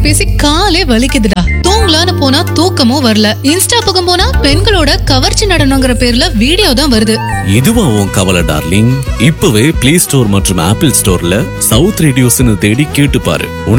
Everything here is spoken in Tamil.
பேசி காலே வலிக்குதுடா. தூங்கலான்னு போனா தூக்கமும் வரல. இன்ஸ்டா பக்கம் போனா பெண்களோட கவர்ச்சி நடனங்கிற பேர்ல வீடியோ தான் வருது. இதுவா உன் கவலை டார்லிங்? இப்பவே பிளே ஸ்டோர் மற்றும் ஆப்பிள் ஸ்டோர்ல சவுத் ரேடியோஸ்னு தேடி கேட்டு பாரு.